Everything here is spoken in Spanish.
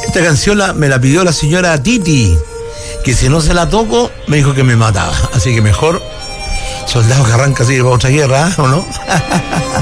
Esta canción me la pidió la señora Titi, que si no se la toco, me dijo que me mataba. Así que mejor, soldado que arranca así para otra guerra, ¿o no?